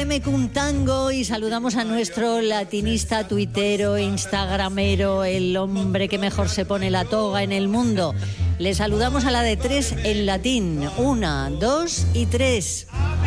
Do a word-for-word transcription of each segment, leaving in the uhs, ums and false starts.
Deme un tango y saludamos a nuestro latinista, tuitero, instagramero, el hombre que mejor se pone la toga en el mundo. Le saludamos a la de tres en latín. Una, dos y tres.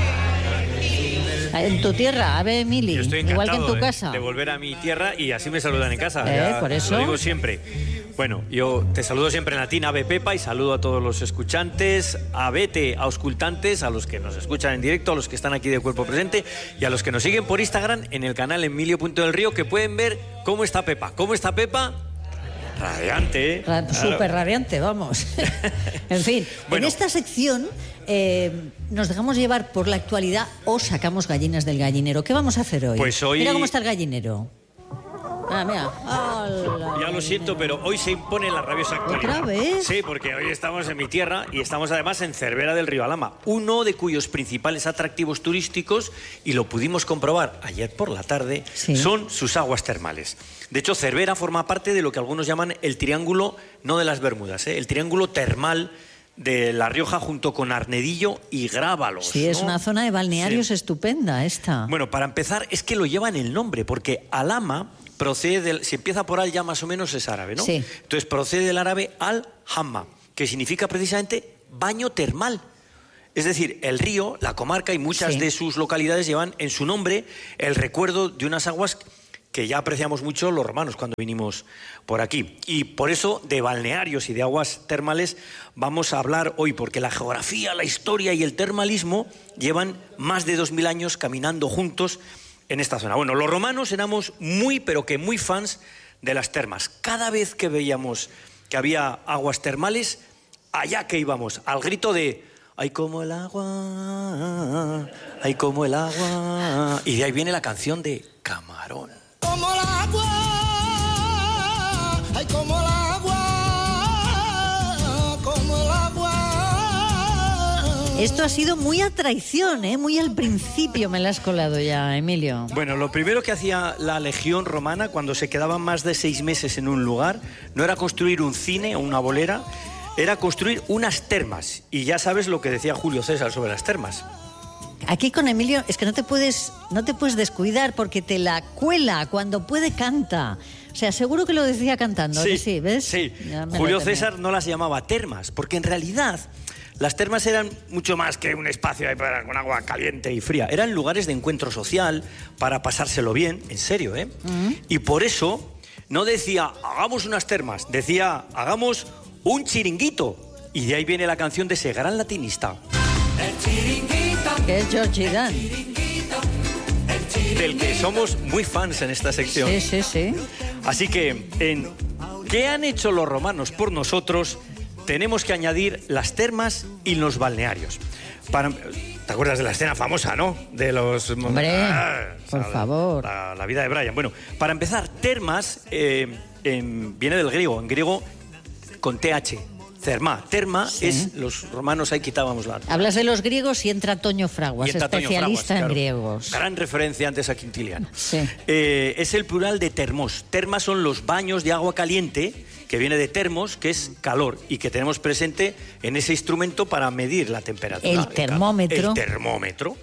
En tu tierra, a ver, Emili, igual que en tu casa. De, de volver a mi tierra y así me saludan en casa. Eh, ya, por eso. Lo digo siempre. Bueno, yo te saludo siempre en latín, Ave Pepa, y saludo a todos los escuchantes, a vete, a auscultantes, a los que nos escuchan en directo, a los que están aquí de cuerpo presente y a los que nos siguen por Instagram en el canal Emilio Punto del Río, que pueden ver cómo está Pepa. ¿Cómo está Pepa? Radiante. Ra- claro. Súper radiante, vamos. En fin, Bueno. en esta sección eh, nos dejamos llevar por la actualidad o sacamos gallinas del gallinero. ¿Qué vamos a hacer hoy? Pues hoy- Mira cómo está el gallinero. Ah, mira. ¡Hala! Ya lo siento, pero hoy se impone la rabiosa actualidad. ¿Otra vez? Sí, porque hoy estamos en mi tierra y estamos además en Cervera del Río Alhama, uno de cuyos principales atractivos turísticos, y lo pudimos comprobar ayer por la tarde, Sí. son sus aguas termales. De hecho, Cervera forma parte de lo que algunos llaman el triángulo, no de las Bermudas, ¿eh? el triángulo termal de La Rioja junto con Arnedillo y Grábalos. Sí, es ¿no? una zona de balnearios Sí. estupenda esta. Bueno, para empezar, es que lo llevan el nombre, porque Alhama procede del... Si empieza por al, ya más o menos es árabe, ¿no? Sí. Entonces procede del árabe al-hamma, que significa precisamente baño termal. Es decir, el río, la comarca y muchas Sí. de sus localidades llevan en su nombre el recuerdo de unas aguas que ya apreciamos mucho los romanos cuando vinimos por aquí. Y por eso de balnearios y de aguas termales vamos a hablar hoy, porque la geografía, la historia y el termalismo llevan más de dos mil años caminando juntos en esta zona. Bueno, los romanos éramos muy, pero que muy fans de las termas. Cada vez que veíamos que había aguas termales, allá que íbamos, al grito de ¡ay, como el agua! ¡Ay, como el agua! Y de ahí viene la canción de Camarón. Como el agua, ay, como el agua, como el agua. Esto ha sido muy a traición, ¿eh? Muy al principio me la has colado ya, Emilio. Bueno, lo primero que hacía la legión romana cuando se quedaban más de seis meses en un lugar no era construir un cine o una bolera, era construir unas termas. Y ya sabes lo que decía Julio César sobre las termas. Aquí con Emilio es que no te puedes, no te puedes descuidar porque te la cuela, cuando puede canta. O sea, seguro que lo decía cantando, ¿a que sí? ¿Ves? Sí. Ya me la Julio tenía. César no las llamaba termas, porque en realidad las termas eran mucho más que un espacio ahí para, con agua caliente y fría. Eran lugares de encuentro social, para pasárselo bien, en serio, ¿eh? Uh-huh. Y por eso no decía, hagamos unas termas, decía, hagamos un chiringuito. Y de ahí viene la canción de ese gran latinista. El chiringuito. Que es George Dan. Del que somos muy fans en esta sección. Sí, sí, sí. Así que, en ¿qué han hecho los romanos por nosotros? Tenemos que añadir las termas y los balnearios. Para, ¿te acuerdas de la escena famosa, no? De los... Hombre, ah, por o sea, favor. La, la vida de Brian. Bueno, para empezar, termas eh, en, viene del griego, en griego con T H. Terma. Terma Sí. es... Los romanos ahí quitábamos la... Hablas de los griegos y entra Toño Fraguas, Y entra Toño especialista Fraguas, en claro. griegos. Gran referencia antes a Quintiliano. Sí. Eh, es el plural de termos. Termas son los baños de agua caliente, que viene de termos, que es calor, y que tenemos presente en ese instrumento para medir la temperatura. El termómetro. El termómetro.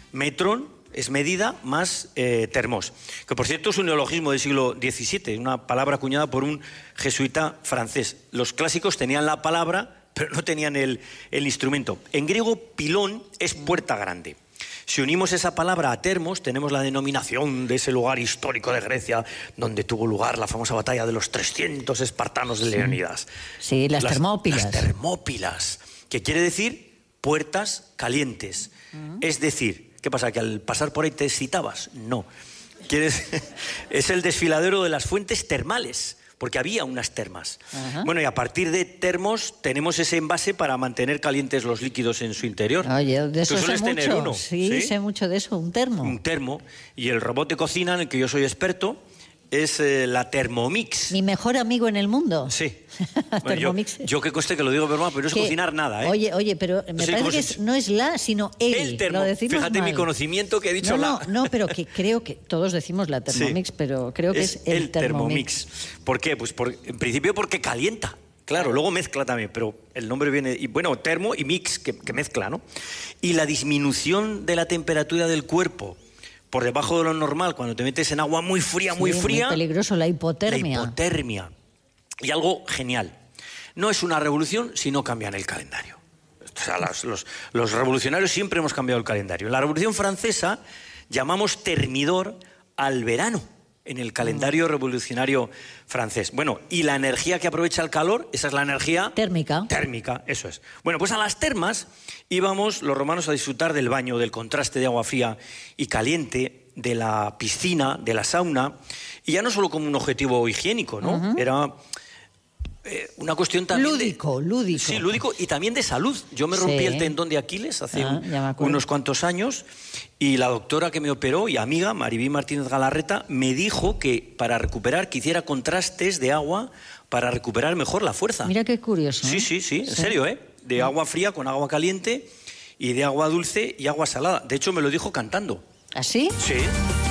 Metron es medida más eh, termos. Que por cierto es un neologismo del siglo diecisiete, una palabra acuñada por un jesuita francés. Los clásicos tenían la palabra, pero no tenían el, el instrumento. En griego, pilón es puerta grande. Si unimos esa palabra a termos, tenemos la denominación de ese lugar histórico de Grecia donde tuvo lugar la famosa batalla de los trescientos espartanos de Leónidas. Sí, las, las Termópilas. Las Termópilas, que quiere decir puertas calientes. Uh-huh. Es decir, ¿qué pasa? ¿Que al pasar por ahí te excitabas? No. ¿Quieres? Es el desfiladero de las fuentes termales, porque había unas termas. Uh-huh. Bueno, y a partir de termos tenemos ese envase para mantener calientes los líquidos en su interior. Oye, de eso Tú sé sueles mucho. tener uno. Sí, ¿sí? Sé mucho de eso, un termo. Un termo. Y el robot de cocina en el que yo soy experto es eh, la Thermomix. Mi mejor amigo en el mundo. Sí. Bueno, Thermomix. Yo, yo que conste que lo digo, pero no es que, cocinar nada, ¿eh? Oye, oye, pero me sí, parece que se... es, no es la, sino el. El termo. Lo decimos Fíjate mal. mi conocimiento que he dicho no, la. No, no, pero que creo que todos decimos la Thermomix, sí, pero creo que es, es el, el Thermomix. Thermomix. ¿Por qué? Pues por, en principio porque calienta. Claro, luego mezcla también, pero el nombre viene... Y bueno, termo y mix, que, que mezcla, ¿no? Y la disminución de la temperatura del cuerpo por debajo de lo normal cuando te metes en agua muy fría, Sí, muy fría. Muy peligroso, la hipotermia. La hipotermia. Y algo genial. No es una revolución si no cambian el calendario. O sea, los, los, los revolucionarios siempre hemos cambiado el calendario. En la Revolución Francesa llamamos termidor al verano en el calendario mm. revolucionario francés. Bueno, y la energía que aprovecha el calor, esa es la energía... Térmica. Térmica, eso es. Bueno, pues a las termas íbamos los romanos a disfrutar del baño, del contraste de agua fría y caliente, de la piscina, de la sauna, y ya no solo como un objetivo higiénico, ¿no? Uh-huh. Era... Eh, una cuestión también lúdico, de, lúdico. Sí, lúdico y también de salud. Yo me rompí sí. el tendón de Aquiles hace ah, un, unos cuantos años y la doctora que me operó y amiga, Maribí Martínez Galarreta, me dijo que para recuperar, que hiciera contrastes de agua para recuperar mejor la fuerza. Mira qué curioso. Sí, ¿eh? sí, sí, sí, en serio, ¿eh? De agua fría con agua caliente y de agua dulce y agua salada. De hecho, me lo dijo cantando. ¿Ah, sí? Sí.